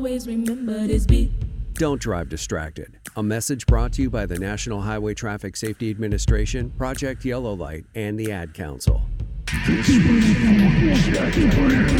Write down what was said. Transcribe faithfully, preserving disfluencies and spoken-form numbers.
Always remember this beat. Don't drive distracted. A message brought to you by the National Highway Traffic Safety Administration, Project Yellow Light, and the Ad Council. This was Satire.